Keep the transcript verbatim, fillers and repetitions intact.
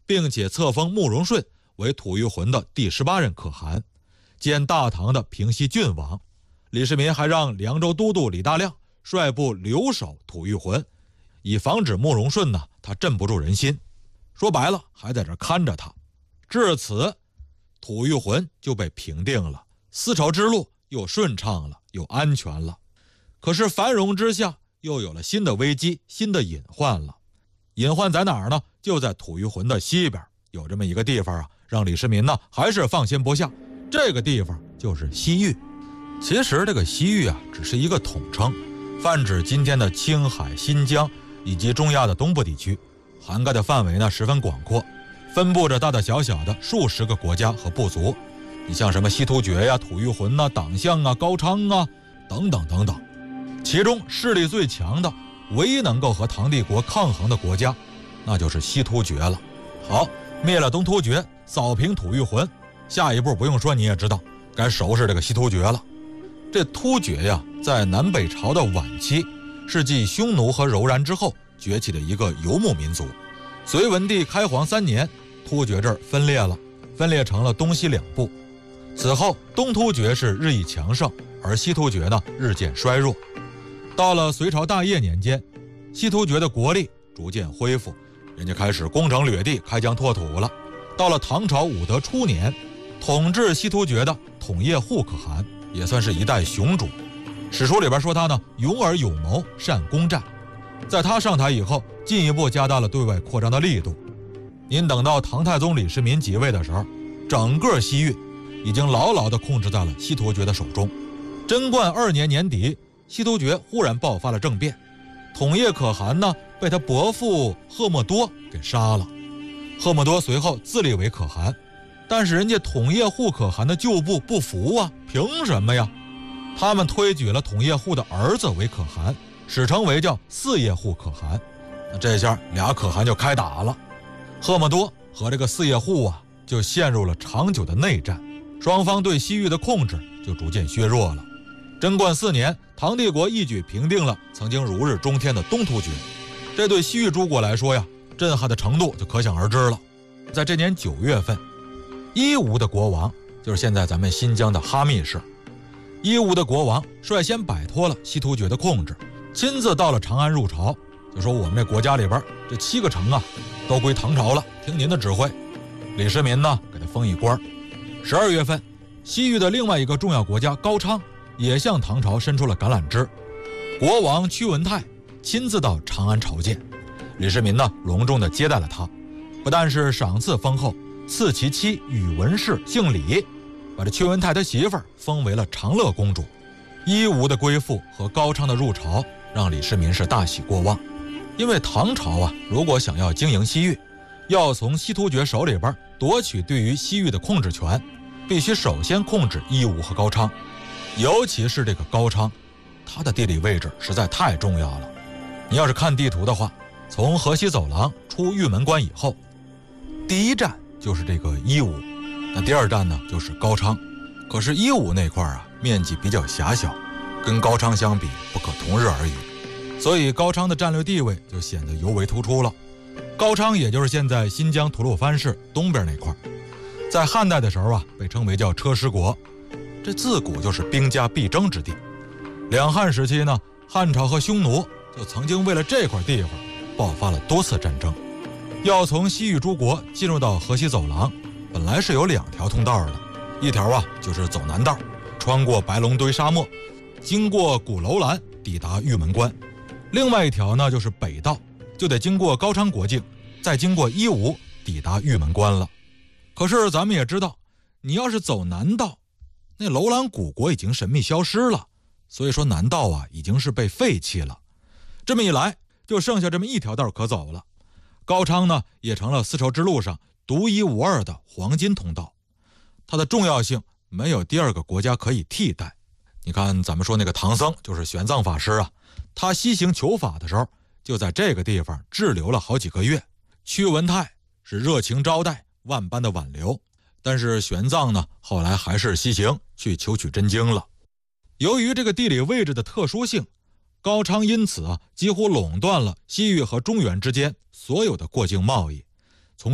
并且册封慕容顺为吐谷浑的第十八任可汗，兼大唐的平西郡王。李世民还让凉州都督李大亮率部留守吐谷浑，以防止慕容顺呢他镇不住人心，说白了还在这看着他。至此吐谷浑就被平定了，丝绸之路又顺畅了，又安全了。可是繁荣之下又有了新的危机，新的隐患了。隐患在哪儿呢？就在吐谷浑的西边，有这么一个地方啊，让李世民呢还是放心不下。这个地方就是西域。其实这个西域啊只是一个统称，泛指今天的青海、新疆以及中亚的东部地区，涵盖的范围呢十分广阔，分布着大大小小的数十个国家和部族。你像什么西突厥呀、吐谷浑呐、党项啊、高昌啊等等等等。其中势力最强的，唯一能够和唐帝国抗衡的国家，那就是西突厥了。好，灭了东突厥，扫平吐谷浑，下一步不用说你也知道，该收拾这个西突厥了。这突厥呀，在南北朝的晚期，是继匈奴和柔然之后崛起的一个游牧民族。隋文帝开皇三年，突厥这儿分裂了，分裂成了东西两部。此后东突厥是日益强盛，而西突厥呢日渐衰弱。到了隋朝大业年间，西突厥的国力逐渐恢复，人家开始攻城掠地，开疆拓土了。到了唐朝武德初年，统治西突厥的统叶护可汗也算是一代雄主。史书里边说他呢勇而有谋，善攻战。在他上台以后，进一步加大了对外扩张的力度。您等到唐太宗李世民即位的时候，整个西域已经牢牢地控制在了西突厥的手中。贞观二年年底，西突厥忽然爆发了政变，统叶可汗呢被他伯父赫默多给杀了。赫默多随后自立为可汗，但是人家统叶护可汗的旧部不服啊，凭什么呀？他们推举了统叶护的儿子为可汗，史称为叫四叶护可汗。那这下俩可汗就开打了，赫默多和这个四叶护啊就陷入了长久的内战，双方对西域的控制就逐渐削弱了。贞观四年，唐帝国一举平定了曾经如日中天的东突厥，这对西域诸国来说呀，震撼的程度就可想而知了。在这年九月份，伊吾的国王，就是现在咱们新疆的哈密市，伊吾的国王率先摆脱了西突厥的控制，亲自到了长安入朝，就说我们这国家里边这七个城啊都归唐朝了，听您的指挥。李世民呢给他封一官。十二月份，西域的另外一个重要国家高昌也向唐朝伸出了橄榄枝，国王屈文泰亲自到长安朝见，李世民呢隆重地接待了他，不但是赏赐丰厚，赐其妻宇文氏姓李，把这屈文泰的媳妇儿封为了长乐公主。伊吾的归附和高昌的入朝让李世民是大喜过望，因为唐朝啊如果想要经营西域，要从西突厥手里边夺取对于西域的控制权，必须首先控制伊吾和高昌。尤其是这个高昌，它的地理位置实在太重要了。你要是看地图的话，从河西走廊出玉门关以后，第一站就是这个伊吾，那第二站呢就是高昌。可是伊吾那块啊面积比较狭小，跟高昌相比不可同日而语，所以高昌的战略地位就显得尤为突出了。高昌也就是现在新疆吐鲁番市东边那块，在汉代的时候啊被称为叫车师国，这自古就是兵家必争之地。两汉时期呢，汉朝和匈奴就曾经为了这块地方爆发了多次战争。要从西域诸国进入到河西走廊，本来是有两条通道的，一条啊就是走南道，穿过白龙堆沙漠，经过古楼兰抵达玉门关；另外一条呢就是北道，就得经过高昌国境，再经过伊吾抵达玉门关了。可是咱们也知道，你要是走南道，那楼兰古国已经神秘消失了，所以说南道啊已经是被废弃了。这么一来，就剩下这么一条道可走了。高昌呢也成了丝绸之路上独一无二的黄金通道，它的重要性没有第二个国家可以替代。你看咱们说那个唐僧，就是玄奘法师啊，他西行求法的时候就在这个地方滞留了好几个月，屈文泰是热情招待，万般的挽留，但是玄奘呢后来还是西行去求取真经了。由于这个地理位置的特殊性，高昌因此啊几乎垄断了西域和中原之间所有的过境贸易。